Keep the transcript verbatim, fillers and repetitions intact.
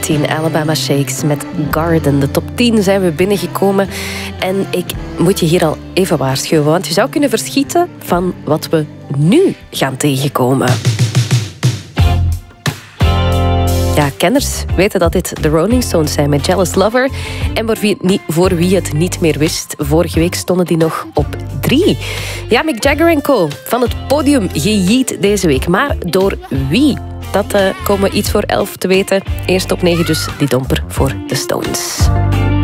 dertien, Alabama Shakes met Garden. De top tien zijn we binnengekomen. En ik moet je hier al even waarschuwen, want je zou kunnen verschieten van wat we nu gaan tegenkomen. Ja, kenners weten dat dit de Rolling Stones zijn met Jealous Lover. En voor wie, niet, voor wie het niet meer wist, vorige week stonden die nog op drie. Ja, Mick Jagger en co. van het podium gejiet deze week. Maar door wie? Dat uh, komen we iets voor elf te weten. Eerst op negen dus die domper voor de Stones.